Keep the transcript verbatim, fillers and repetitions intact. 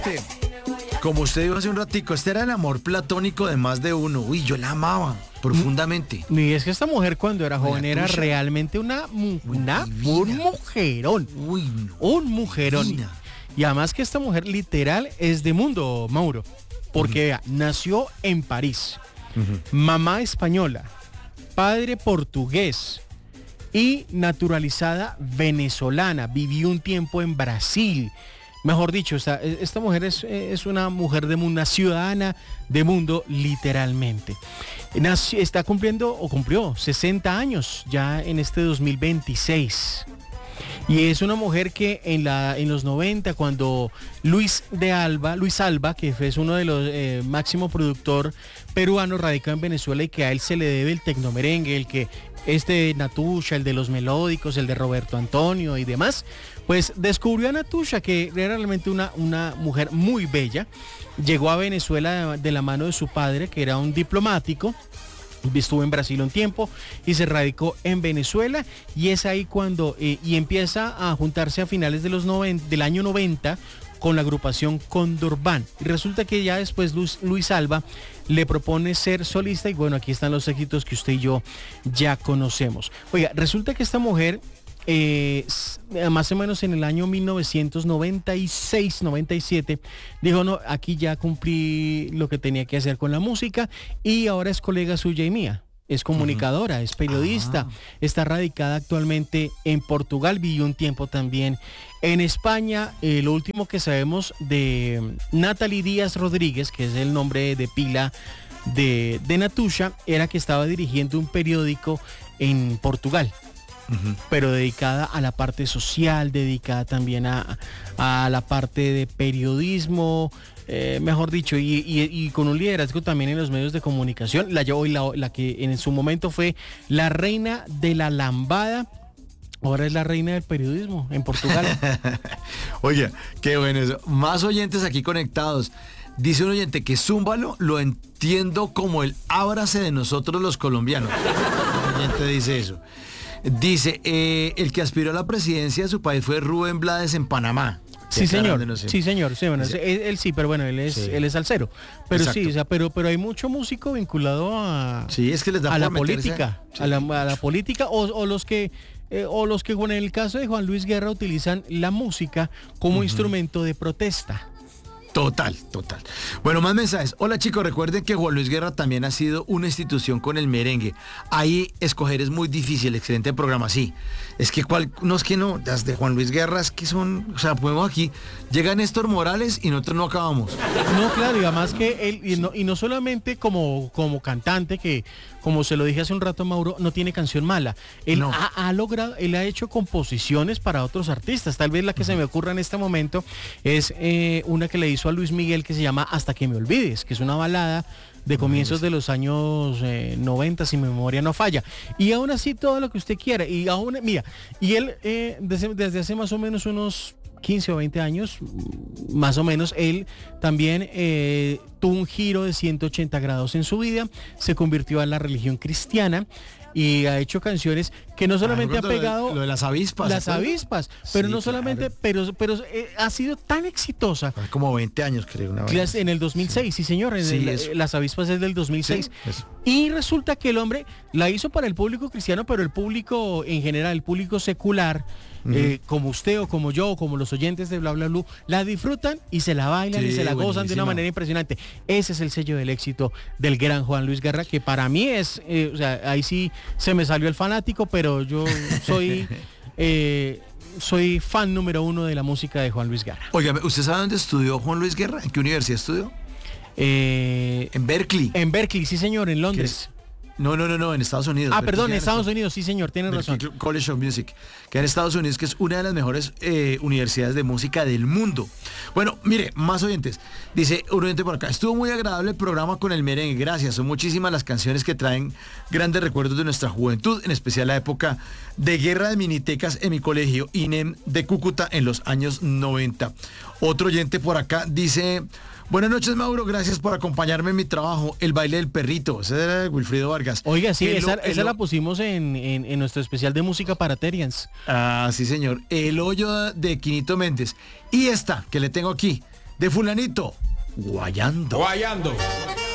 Como usted dijo hace un ratico, este era el amor platónico de más de uno. Uy, yo la amaba profundamente. Y es que esta mujer cuando era joven era Tuya. realmente una, mu- Uy, una divina. un mujerón. Uy, no. Un mujerón. Divina. Y además que esta mujer literal es de mundo, Mauro. Porque vea, nació en París. Mamá española, padre portugués y naturalizada venezolana. Vivió un tiempo en Brasil. Mejor dicho, esta, esta mujer es, es una mujer de mundo, una ciudadana de mundo literalmente. Nació, está cumpliendo o cumplió sesenta años ya en este dos mil veintiséis. Y es una mujer que en, la, en los noventa, cuando Luis de Alba, Luis Alba, que es uno de los eh, máximo productor peruano radicado en Venezuela y que a él se le debe el tecnomerengue, el que este Natusha, el de los melódicos, el de Roberto Antonio y demás, pues descubrió a Natusha, que era realmente una, una mujer muy bella. Llegó a Venezuela de, de la mano de su padre, que era un diplomático. Estuvo en Brasil un tiempo y se radicó en Venezuela, y es ahí cuando eh, y empieza a juntarse a finales de los noventa, del año noventa con la agrupación Condorbán. Y resulta que ya después Luis, Luis Alba le propone ser solista, y bueno, aquí están los éxitos que usted y yo ya conocemos. Oiga, resulta que esta mujer Eh, más o menos en el año mil novecientos noventa y seis noventa y siete dijo: no, aquí ya cumplí lo que tenía que hacer con la música, y ahora es colega suya y mía. Es comunicadora, uh-huh. es periodista, ah. está radicada actualmente en Portugal, vivió un tiempo también en España. Eh, lo último que sabemos de Natalie Díaz Rodríguez, que es el nombre de pila de, de Natusha, era que estaba dirigiendo un periódico en Portugal. Uh-huh. Pero dedicada a la parte social, dedicada también a, a la parte de periodismo, eh, mejor dicho, y, y, y con un liderazgo también en los medios de comunicación. La llevó, la, la que en su momento fue la reina de la lambada, ahora es la reina del periodismo en Portugal. Oye, qué bueno eso. Más oyentes aquí conectados. Dice un oyente que Zúmbalo lo entiendo como el ábrace de nosotros los colombianos. Un oyente dice eso. Dice, eh, el que aspiró a la presidencia de su país fue Rubén Blades en Panamá. Sí, señor. No sé. Sí, señor. Sí, bueno, él, él sí, pero bueno, él es, sí. él es salsero. Pero Exacto. sí, o sea, pero, pero hay mucho músico vinculado a, sí, es que les da a la política, sí. a, la, a la política, o, o los que, eh, o los que, bueno, en el caso de Juan Luis Guerra, utilizan la música como uh-huh. instrumento de protesta. Total, total. Bueno, más mensajes. Hola chicos, recuerden que Juan Luis Guerra también ha sido una institución con el merengue. Ahí escoger es muy difícil. Excelente programa, sí. Es que cuál, no es que no, las de Juan Luis Guerra es que son, o sea, podemos aquí, llega Néstor Morales y nosotros no acabamos. No, claro, y además que él, y no, y no solamente como, como cantante, que como se lo dije hace un rato, Mauro, no tiene canción mala. Él no. ha, ha logrado, él ha hecho composiciones para otros artistas. Tal vez la que uh-huh. se me ocurra en este momento es eh, una que le hizo a Luis Miguel, que se llama Hasta que me olvides, que es una balada de comienzos de los años eh, noventa, si mi memoria no falla. Y aún así todo lo que usted quiera. Y aún, mira, y él eh, desde, desde hace más o menos unos quince o veinte años, más o menos, él también eh, tuvo un giro de ciento ochenta grados en su vida, se convirtió a la religión cristiana y ha hecho canciones que no solamente ah, ha pegado lo de, lo de las avispas las avispas, pero sí, no solamente claro. pero pero eh, ha sido tan exitosa como veinte años creo una vez. En el dos mil seis, sí, sí señor, en sí, el, las avispas es del dos mil seis, sí, y resulta que el hombre la hizo para el público cristiano, pero el público en general, el público secular, uh-huh. eh, como usted o como yo o como los oyentes de Bla Bla Blue, la disfrutan y se la bailan sí, y se la gozan buenísima. De una manera impresionante. Ese es el sello del éxito del gran Juan Luis Guerra, que para mí es, eh, o sea, ahí sí se me salió el fanático, pero yo soy eh, soy fan número uno de la música de Juan Luis Guerra. Oiga, ¿usted sabe dónde estudió Juan Luis Guerra? ¿En qué universidad estudió? Eh, en Berkeley. En Berkeley, sí señor, en Londres. No, no, no, no, en Estados Unidos. Ah, Berkeley, perdón, en Estados Unidos, sí señor, tiene razón. College of Music, que en Estados Unidos, que es una de las mejores eh, universidades de música del mundo. Bueno, mire, más oyentes. Dice un oyente por acá: estuvo muy agradable el programa con el merengue, gracias. Son muchísimas las canciones que traen grandes recuerdos de nuestra juventud, en especial la época de guerra de minitecas en mi colegio, I N E M de Cúcuta, en los años noventa. Otro oyente por acá dice: buenas noches, Mauro, gracias por acompañarme en mi trabajo. El baile del perrito, ese era de Wilfrido Vargas. Oiga, sí, el, esa, el, esa la pusimos en, en, en nuestro especial de música para Terians. Ah, sí, señor. El hoyo de Quinito Méndez. Y esta, que le tengo aquí, de fulanito, guayando. Guayando.